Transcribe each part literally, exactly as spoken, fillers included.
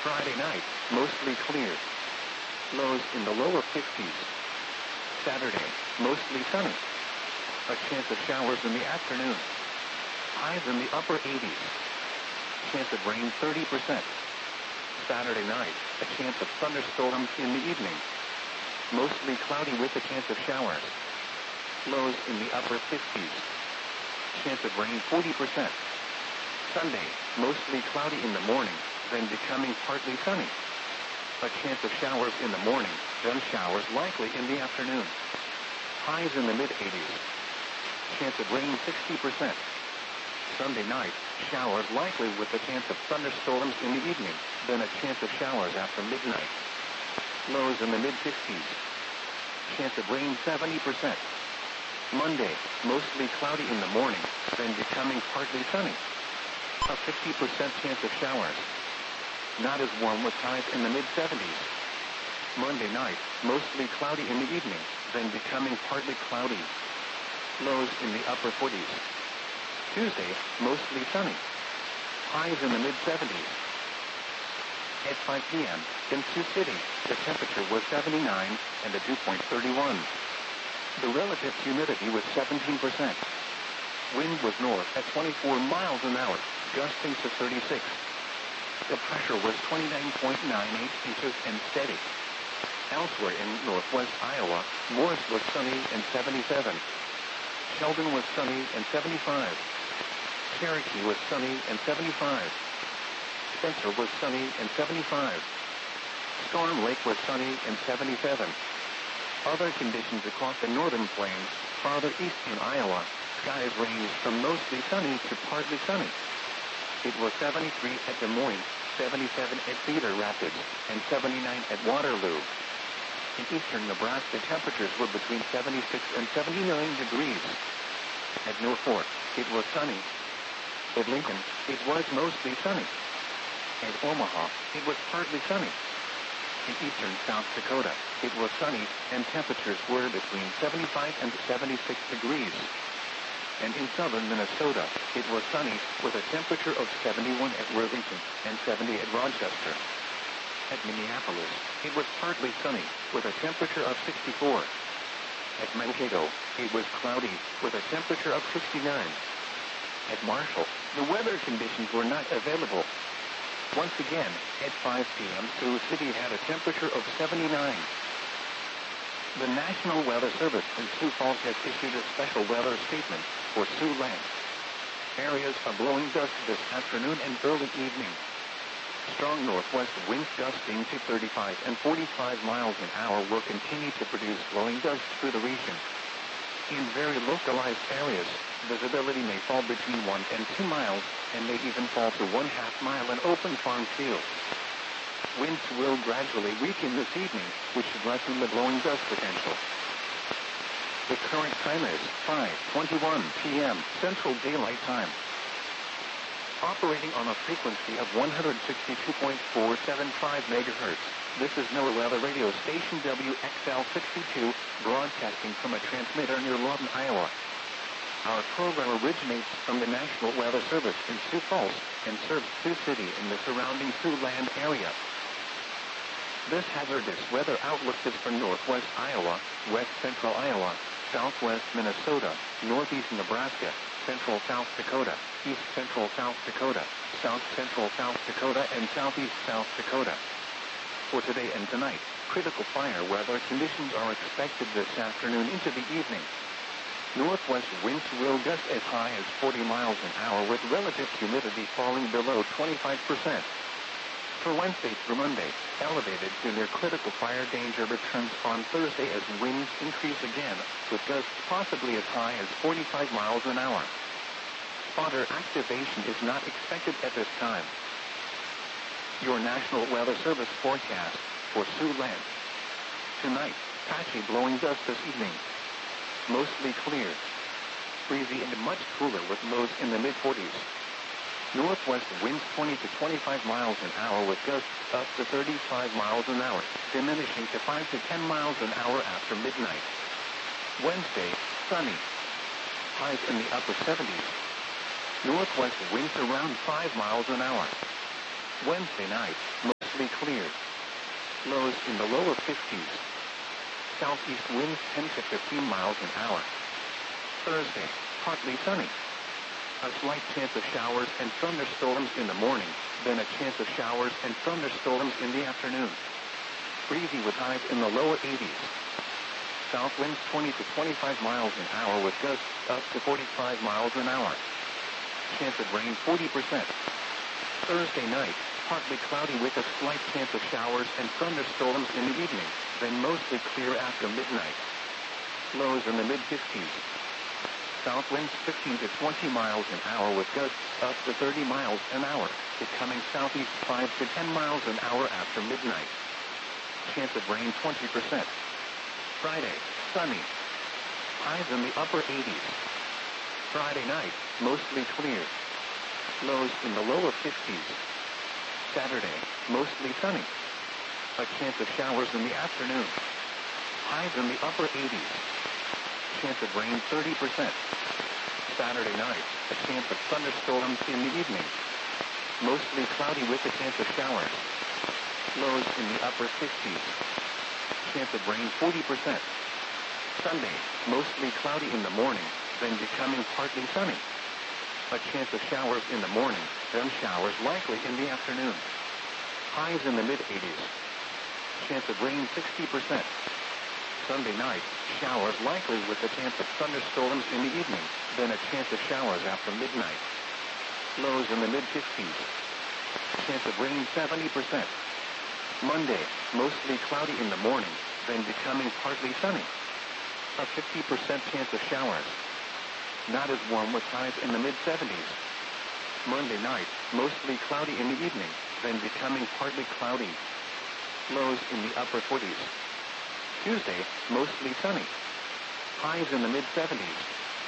Friday night, mostly clear. Lows in the lower fifties. Saturday, mostly sunny. A chance of showers in the afternoon. Highs in the upper eighties. Chance of rain thirty percent. Saturday night, a chance of thunderstorms in the evening. Mostly cloudy with a chance of showers. Lows in the upper fifties. Chance of rain forty percent. Sunday, mostly cloudy in the morning, then becoming partly sunny. A chance of showers in the morning, then showers likely in the afternoon. Highs in the mid-eighties. Chance of rain sixty percent. Sunday night, showers likely with a chance of thunderstorms in the evening, then a chance of showers after midnight. Lows in the mid-fifties. Chance of rain seventy percent. Monday, mostly cloudy in the morning, then becoming partly sunny. A fifty percent chance of showers. Not as warm with highs in the mid-seventies. Monday night, mostly cloudy in the evening, then becoming partly cloudy. Lows in the upper forties. Tuesday, mostly sunny. Highs in the mid-seventies. At five p m in Sioux City, the temperature was seventy-nine and the dew point thirty-one. The relative humidity was seventeen percent. Wind was north at twenty-four miles an hour, gusting to thirty-six. The pressure was twenty-nine point nine eight inches and steady. Elsewhere in northwest Iowa, Morris was sunny and seventy-seven. Sheldon was sunny and seventy-five. Cherokee was sunny and seventy-five. Spencer was sunny and seventy-five. Storm Lake was sunny and seventy-seven. Other conditions across the northern plains, farther east in Iowa, skies ranged from mostly sunny to partly sunny. It was seventy-three at Des Moines, seventy-seven at Cedar Rapids, and seventy-nine at Waterloo. In eastern Nebraska, temperatures were between seventy-six and seventy-nine degrees. At Norfolk, it was sunny. At Lincoln, it was mostly sunny. At Omaha, it was partly sunny. In eastern South Dakota, it was sunny, and temperatures were between seventy-five and seventy-six degrees. And in southern Minnesota, it was sunny, with a temperature of seventy-one at Worthington and seventy at Rochester. At Minneapolis, it was partly sunny, with a temperature of sixty-four. At Mankato, it was cloudy, with a temperature of sixty-nine. At Marshall, the weather conditions were not available. Once again, at five p m Sioux City had a temperature of seventy-nine. The National Weather Service in Sioux Falls has issued a special weather statement for Siouxland. Areas of blowing dust this afternoon and early evening. Strong northwest winds gusting to thirty-five and forty-five miles an hour will continue to produce blowing dust through the region. In very localized areas, visibility may fall between one and two miles, and may even fall to one half mile in open farm fields. Winds will gradually weaken this evening, which should lessen the blowing dust potential. The current time is five twenty-one p m Central Daylight Time. Operating on a frequency of one hundred sixty-two point four seven five megahertz, this is NOAA Weather Radio Station W X L sixty-two, broadcasting from a transmitter near Lawton, Iowa. Our program originates from the National Weather Service in Sioux Falls and serves Sioux City and the surrounding Siouxland area. This hazardous weather outlook is for northwest Iowa, west central Iowa, southwest Minnesota, northeast Nebraska, central South Dakota, east central South Dakota, south central South Dakota, and southeast South Dakota. For today and tonight, critical fire weather conditions are expected this afternoon into the evening. Northwest winds will gust as high as forty miles an hour with relative humidity falling below twenty-five percent. For Wednesday through Monday, elevated to near critical fire danger returns on Thursday as winds increase again, with gusts possibly as high as forty-five miles an hour. Spotter activation is not expected at this time. Your National Weather Service forecast for Siouxland. Tonight, patchy blowing dust this evening. Mostly clear. Breezy and much cooler with lows in the mid-forties. Northwest winds twenty to twenty-five miles an hour with gusts up to thirty-five miles an hour, diminishing to five to ten miles an hour after midnight. Wednesday, sunny. Highs in the upper seventies. Northwest winds around five miles an hour. Wednesday night, mostly clear. Lows in the lower fifties. Southeast winds ten to fifteen miles an hour. Thursday, partly sunny. A slight chance of showers and thunderstorms in the morning, then a chance of showers and thunderstorms in the afternoon. Breezy with highs in the lower eighties. South winds twenty to twenty-five miles an hour with gusts up to forty-five miles an hour. Chance of rain forty percent. Thursday night, partly cloudy with a slight chance of showers and thunderstorms in the evening, then mostly clear after midnight. Lows in the mid-fifties. South winds fifteen to twenty miles an hour with gusts up to thirty miles an hour, becoming southeast five to ten miles an hour after midnight. Chance of rain twenty percent. Friday, sunny. Highs in the upper eighties. Friday night, mostly clear. Lows in the lower fifties. Saturday, mostly sunny. A chance of showers in the afternoon. Highs in the upper eighties. Chance of rain thirty percent. Saturday night, a chance of thunderstorms in the evening. Mostly cloudy with a chance of showers. Lows in the upper sixties. Chance of rain forty percent. Sunday, mostly cloudy in the morning, then becoming partly sunny. A chance of showers in the morning, then showers likely in the afternoon. Highs in the mid-eighties. Chance of rain sixty percent. Sunday night, showers likely with a chance of thunderstorms in the evening, then a chance of showers after midnight. Lows in the mid-fifties. Chance of rain seventy percent. Monday, mostly cloudy in the morning, then becoming partly sunny. A fifty percent chance of showers. Not as warm with highs in the mid-seventies. Monday night, mostly cloudy in the evening, then becoming partly cloudy. Lows in the upper forties. Tuesday, mostly sunny. Highs in the mid-seventies.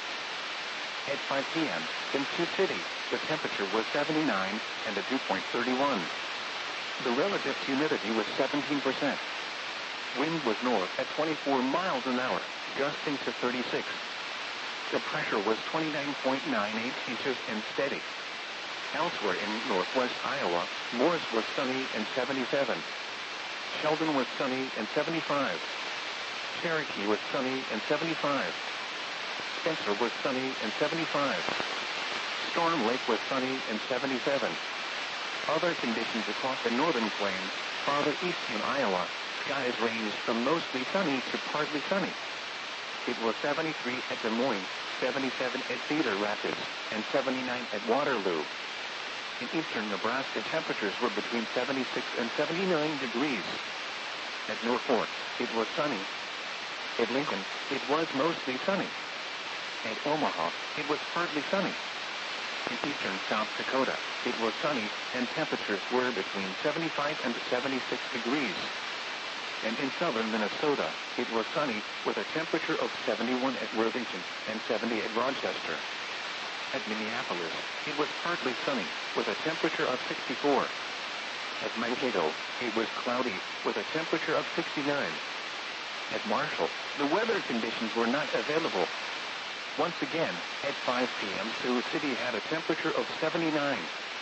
At five p m, in Sioux City, the temperature was seventy-nine and the dew point thirty-one. The relative humidity was seventeen percent. Wind was north at twenty-four miles an hour, gusting to thirty-six. The pressure was twenty-nine point nine eight inches and steady. Elsewhere in northwest Iowa, Morris was sunny and seventy-seven. Sheldon was sunny and seventy-five. Cherokee was sunny and seventy-five. Spencer was sunny and seventy-five. Storm Lake was sunny and seventy-seven. Other conditions across the northern plains, farther east in Iowa, skies ranged from mostly sunny to partly sunny. It was seventy-three at Des Moines, seventy-seven at Cedar Rapids, and seventy-nine at Waterloo. In eastern Nebraska, temperatures were between seventy-six and seventy-nine degrees. At Norfolk, it was sunny. At Lincoln, it was mostly sunny. At Omaha, it was partly sunny. In eastern South Dakota, it was sunny, and temperatures were between seventy-five and seventy-six degrees. And in southern Minnesota, it was sunny, with a temperature of seventy-one at Worthington and seventy at Rochester. At Minneapolis, it was partly sunny, with a temperature of sixty-four. At Mankato, it was cloudy, with a temperature of sixty-nine. At Marshall, the weather conditions were not available. Once again, at five p m, Sioux City had a temperature of seventy-nine.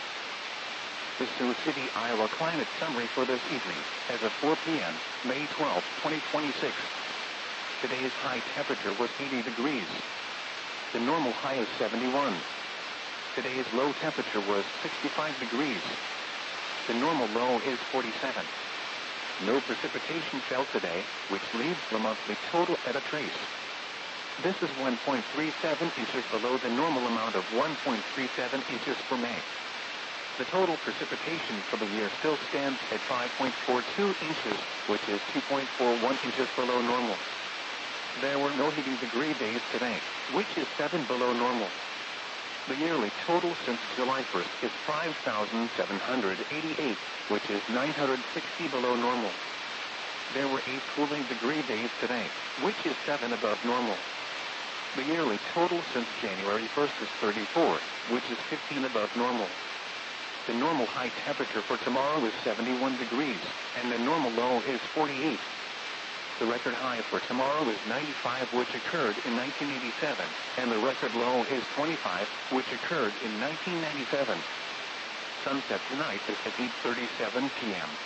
The Sioux City, Iowa climate summary for this evening, as of four p m, May twelfth, twenty twenty-six. Today's high temperature was eighty degrees. The normal high is seventy-one. Today's low temperature was sixty-five degrees. The normal low is forty-seven. No precipitation fell today, which leaves the monthly total at a trace. This is one point three seven inches below the normal amount of one point three seven inches for May. The total precipitation for the year still stands at five point four two inches, which is two point four one inches below normal. There were no heating degree days today, which is seven below normal. The yearly total since July first is five thousand seven hundred eighty-eight, which is nine hundred sixty below normal. There were eight cooling degree days today, which is seven above normal. The yearly total since January first is thirty-four, which is fifteen above normal. The normal high temperature for tomorrow is seventy-one degrees, and the normal low is forty-eight. The record high for tomorrow is ninety-five, which occurred in nineteen eighty-seven, and the record low is twenty-five, which occurred in nineteen ninety-seven. Sunset tonight is at eight thirty-seven p m